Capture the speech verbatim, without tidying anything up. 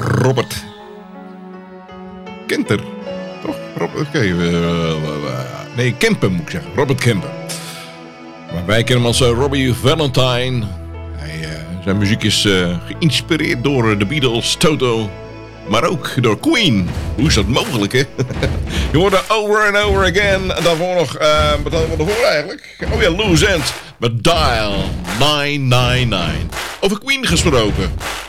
Robert Kenter. Toch? Robert, oké. Okay. Uh, uh, uh, nee, Kempen moet ik zeggen. Robert Kempen. Maar wij kennen hem als uh, Robbie Valentine. Hij, uh, zijn muziek is uh, geïnspireerd door uh, de Beatles, Toto... maar ook door Queen. Hoe is dat mogelijk, hè? Je hoorde Over and Over Again. En daarvoor nog... Uh, wat hadden we ervoor eigenlijk? Oh ja, Loose End. Met Dial negen negen negen. Over Queen gesproken.